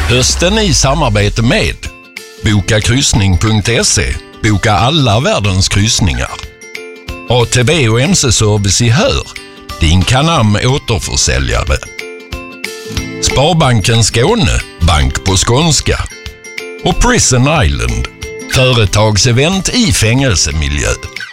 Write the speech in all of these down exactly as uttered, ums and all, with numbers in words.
Hösten i samarbete med boka kryssning punkt se. Boka alla världens kryssningar. A T B och M C-service i Hör. Din Canam återförsäljare. Sparbanken Skåne. Bank på skånska. Och Prison Island. Företagsevent i fängelsemiljö.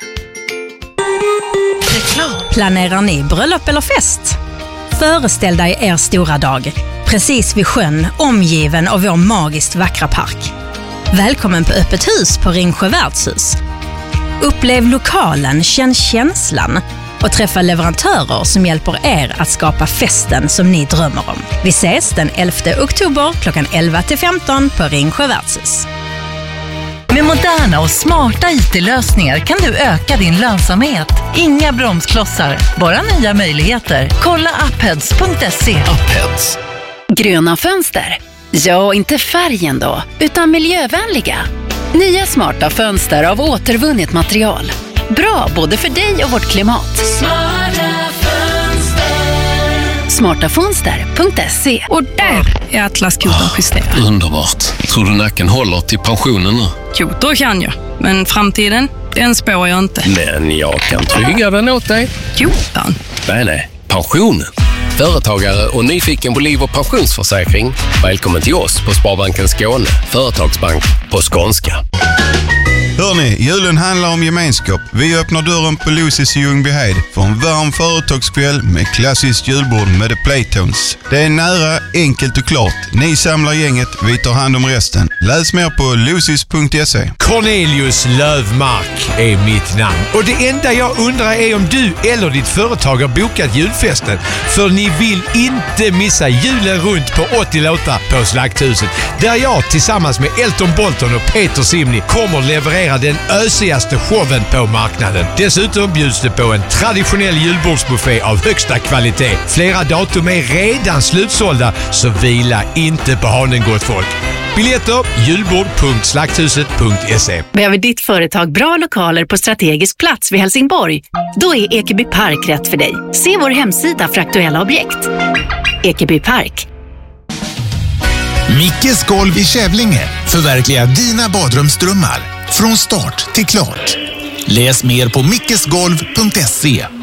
Planerar ni bröllop eller fest? Föreställ dig er stora dag. Precis vid sjön, omgiven av vår magiskt vackra park. Välkommen på öppet hus på Ringsjö värdshus. Upplev lokalen, känn känslan och träffa leverantörer som hjälper er att skapa festen som ni drömmer om. Vi ses den elfte oktober klockan elva till femton på Ringsjö värdshus. Med moderna och smarta I T-lösningar kan du öka din lönsamhet. Inga bromsklossar, bara nya möjligheter. Kolla upheads punkt se. Upheads. Gröna fönster. Ja, inte färgen då, utan miljövänliga. Nya smarta fönster av återvunnet material. Bra både för dig och vårt klimat. Smarta fönster. smarta fönster punkt se. Och där är Atlas-koden justerad. Underbart. Tror du nacken håller till pensionen nu? Kotor kan jag, men framtiden, den spår jag inte. Men jag kan trygga den åt dig. Kotan? Nej, nej. Pensionen. Företagare och nyfiken på liv- och pensionsförsäkring. Välkommen till oss på Sparbanken Skåne. Företagsbank på skånska. Hörrni, julen handlar om gemenskap. Vi öppnar dörren på Lucy's i Ljungbyhed för en varm företagskväll med klassiskt julbord med The Playtones. Det är nära, enkelt och klart. Ni samlar gänget, vi tar hand om resten. Läs mer på lucys punkt se. Cornelius Lövmark är mitt namn. Och det enda jag undrar är om du eller ditt företag har bokat julfesten. För ni vill inte missa julen runt på åttio låtar på Slakthuset. Där jag tillsammans med Elton Bolton och Peter Simni kommer leverera den ösigaste showen på marknaden. Dessutom bjuds det på en traditionell julbordsbuffé av högsta kvalitet. Flera datum är redan slutsålda, så vila inte på hanen, gott folk. Biljetter julbord punkt slakthuset punkt se. Behöver ditt företag bra lokaler på strategisk plats vid Helsingborg? Då är Ekeby Park rätt för dig. Se vår hemsida för aktuella objekt. Ekeby Park. Mickes golv i Kävlinge. Förverkliga dina badrumsdrömmar. Från start till klart. Läs mer på mickesgolv punkt se.